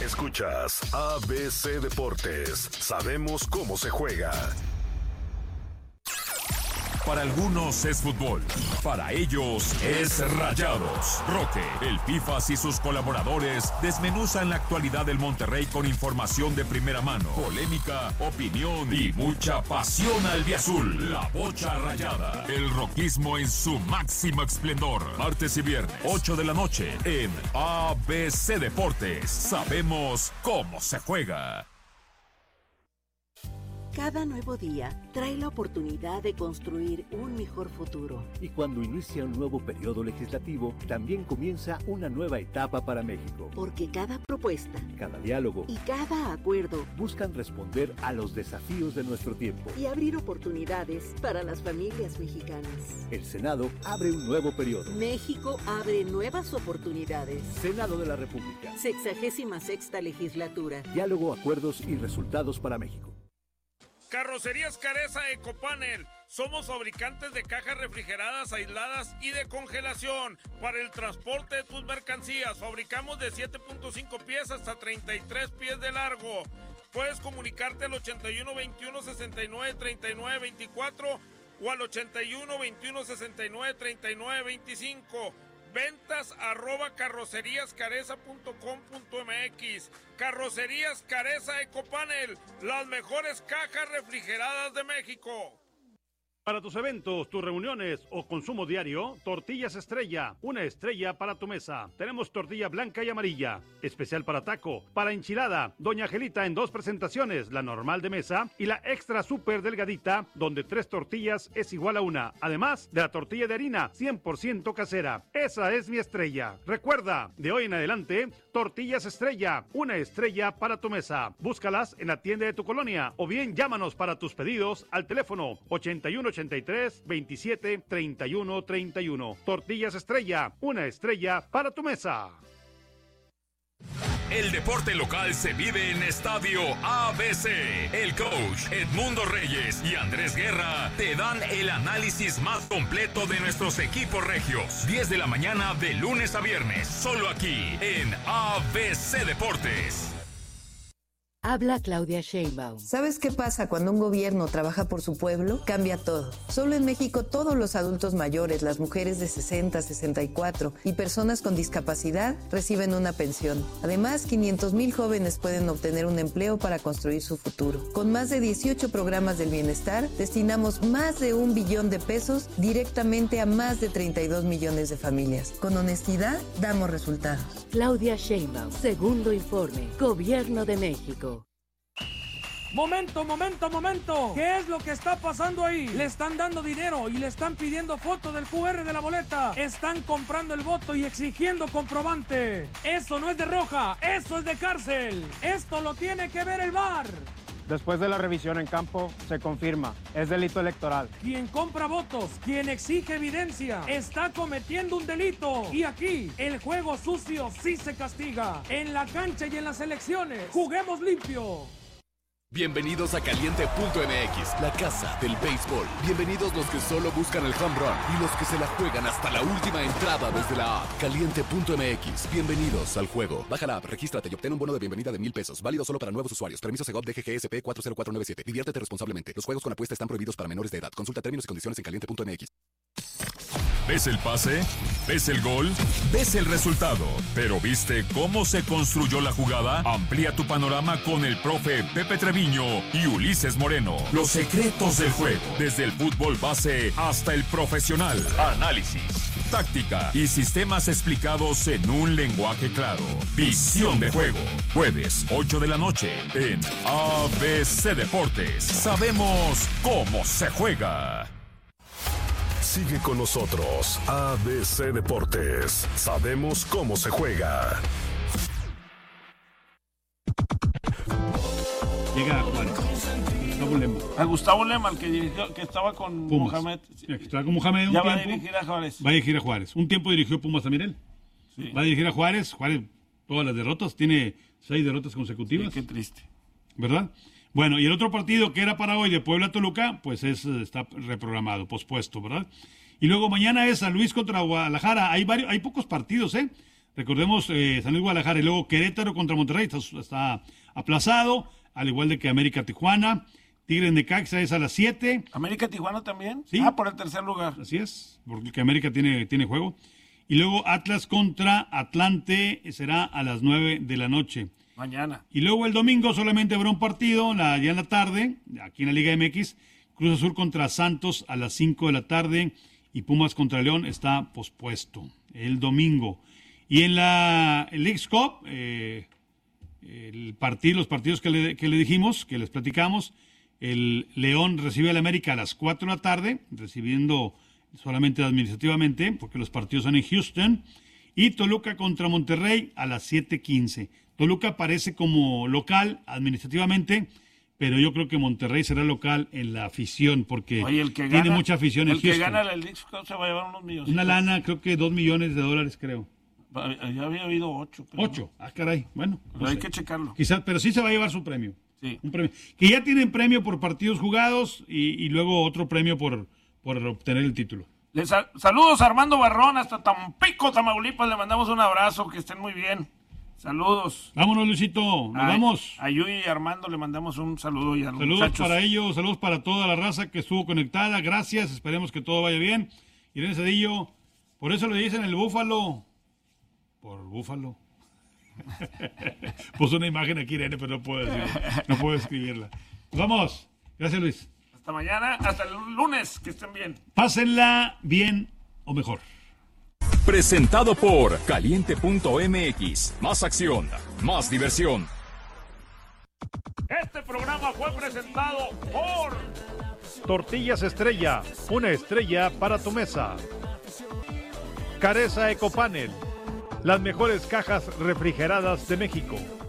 Escuchas ABC Deportes. Sabemos cómo se juega. Para algunos es fútbol, para ellos es Rayados. Roque, el Pifas y sus colaboradores desmenuzan la actualidad del Monterrey con información de primera mano, polémica, opinión y mucha pasión albiazul. La Bocha Rayada, el roquismo en su máximo esplendor. Martes y viernes, 8 de la noche, en ABC Deportes. Sabemos cómo se juega. Cada nuevo día trae la oportunidad de construir un mejor futuro. Y cuando inicia un nuevo periodo legislativo, también comienza una nueva etapa para México. Porque cada propuesta, cada diálogo y cada acuerdo buscan responder a los desafíos de nuestro tiempo y abrir oportunidades para las familias mexicanas. El Senado abre un nuevo periodo. México abre nuevas oportunidades. Senado de la República. 66ª legislatura. Diálogo, acuerdos y resultados para México. Carrocerías Careza Ecopanel. Somos fabricantes de cajas refrigeradas, aisladas y de congelación para el transporte de tus mercancías. Fabricamos de 7.5 pies hasta 33 pies de largo. Puedes comunicarte al 81 21 69 39 24 o al 81 21 69 39 25. Ventas @carroceríascareza.com.mx. Carrocerías Careza Ecopanel, las mejores cajas refrigeradas de México. Para tus eventos, tus reuniones o consumo diario, Tortillas Estrella, una estrella para tu mesa. Tenemos tortilla blanca y amarilla, especial para taco, para enchilada, Doña Angelita en 2 presentaciones, la normal de mesa y la extra súper delgadita, donde 3 tortillas es igual a 1. Además de la tortilla de harina, 100% casera. Esa es mi estrella. Recuerda, de hoy en adelante, Tortillas Estrella, una estrella para tu mesa. Búscalas en la tienda de tu colonia o bien llámanos para tus pedidos al teléfono 8183-27-3131. Tortillas Estrella, una estrella para tu mesa. El deporte local se vive en Estadio ABC. El coach Edmundo Reyes y Andrés Guerra te dan el análisis más completo de nuestros equipos regios. 10 de la mañana de lunes a viernes, solo aquí en ABC Deportes. Habla Claudia Sheinbaum. ¿Sabes qué pasa cuando un gobierno trabaja por su pueblo? Cambia todo. Solo en México todos los adultos mayores, las mujeres de 60, 64 y personas con discapacidad reciben una pensión. Además, 500,000 jóvenes pueden obtener un empleo para construir su futuro. Con más de 18 programas del bienestar, destinamos más de 1 billón de pesos directamente a más de 32 millones de familias. Con honestidad, damos resultados. Claudia Sheinbaum, segundo informe, Gobierno de México. ¡Momento! ¿Qué es lo que está pasando ahí? Le están dando dinero y le están pidiendo foto del QR de la boleta. Están comprando el voto y exigiendo comprobante. Eso no es de roja, eso es de cárcel. Esto lo tiene que ver el VAR. Después de la revisión en campo, se confirma, es delito electoral. Quien compra votos, quien exige evidencia, está cometiendo un delito. Y aquí, el juego sucio sí se castiga. En la cancha y en las elecciones, juguemos limpio. Bienvenidos a Caliente.mx, la casa del béisbol. Bienvenidos los que solo buscan el home run y los que se la juegan hasta la última entrada desde la app. Caliente.mx, bienvenidos al juego. Baja la app, regístrate y obtén un bono de bienvenida de $1,000. Válido solo para nuevos usuarios. Permiso Segov DGGSP 40497. Diviértete responsablemente. Los juegos con apuesta están prohibidos para menores de edad. Consulta términos y condiciones en Caliente.mx. ¿Ves el pase? ¿Ves el gol? ¿Ves el resultado? ¿Pero viste cómo se construyó la jugada? Amplía tu panorama con el profe Pepe Treviño y Ulises Moreno. Los secretos del juego, desde el fútbol base hasta el profesional. Análisis, táctica y sistemas explicados en un lenguaje claro. Visión de juego. Jueves, 8 de la noche en ABC Deportes. Sabemos cómo se juega. Sigue con nosotros, ABC Deportes. Sabemos cómo se juega. Llega Juárez. Gustavo Lema. A Gustavo Lema, el que dirigió, que estaba con Pumas. Mohamed. Estaba con Mohamed Ya un va a tiempo. dirigir a Juárez. Va a dirigir a Juárez. Un tiempo dirigió Pumas también él. Sí. Va a dirigir a Juárez. Juárez, todas las derrotas. Tiene 6 derrotas consecutivas. Sí, qué triste. ¿Verdad? Bueno, y el otro partido que era para hoy de Puebla-Toluca, pues está reprogramado, pospuesto, ¿verdad? Y luego mañana es San Luis contra Guadalajara. Hay pocos partidos, Recordemos San Luis Guadalajara y luego Querétaro contra Monterrey, está aplazado, al igual de que América Tijuana. Tigres Necaxa es a las 7. ¿América Tijuana también? Sí. Por el tercer lugar. Así es, porque América tiene juego. Y luego Atlas contra Atlante será a las 9 de la noche. Mañana. Y luego el domingo solamente habrá un partido, ya en la tarde, aquí en la Liga MX, Cruz Azul contra Santos a las 5 de la tarde y Pumas contra León está pospuesto el domingo. Y en la Leagues Cup, los partidos que le dijimos, que les platicamos, el León recibe al América a las 4 de la tarde, recibiendo solamente administrativamente, porque los partidos son en Houston, y Toluca contra Monterrey a las 7:15. Toluca aparece como local administrativamente, pero yo creo que Monterrey será local en la afición, porque tiene mucha afición en Houston. El que gana la Leagues Cup se va a llevar unos millones. Una lana, creo que $2 millones, creo. Ya había habido 8. ¿8? Ah, caray, bueno. Pero hay que checarlo. Quizás, pero sí se va a llevar su premio. Sí. Un premio. Que ya tienen premio por partidos jugados y luego otro premio por obtener el título. Saludos a Armando Barrón hasta Tampico, Tamaulipas. Le mandamos un abrazo, que estén muy bien. Saludos. Vámonos, Luisito. Nos vamos. A Yui y Armando le mandamos un saludo. Y a los saludos muchachos. Para ellos, saludos para toda la raza que estuvo conectada. Gracias, esperemos que todo vaya bien. Irene Cedillo, por eso le dicen el búfalo. Por búfalo. Puso una imagen aquí, Irene, pero no puedo escribirla. Vamos. Gracias, Luis. Hasta mañana, hasta el lunes, que estén bien. Pásenla bien o mejor. Presentado por Caliente.mx. Más acción, más diversión. Este programa fue presentado por Tortillas Estrella, una estrella para tu mesa. Careza Ecopanel, las mejores cajas refrigeradas de México.